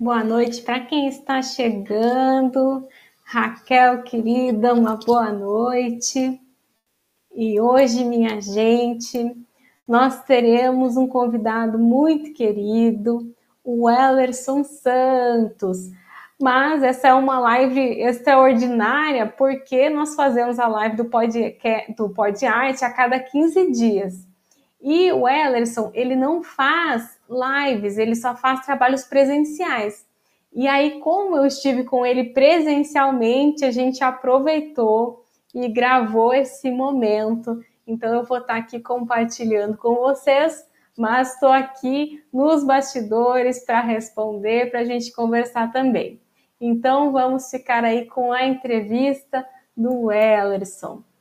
Boa noite para quem está chegando. Raquel, querida, uma boa noite. E hoje, minha gente, nós teremos um convidado muito querido, o Wellerson Santos. Mas essa é uma live extraordinária porque nós fazemos a live do Pod Arte a cada 15 dias. E o Wellerson, ele não faz lives, ele só faz trabalhos presenciais. E aí, como eu estive com ele presencialmente, a gente aproveitou e gravou esse momento. Então, eu vou estar aqui compartilhando com vocês, mas estou aqui nos bastidores para responder, para a gente conversar também. Então, vamos ficar aí com a entrevista do Wellerson.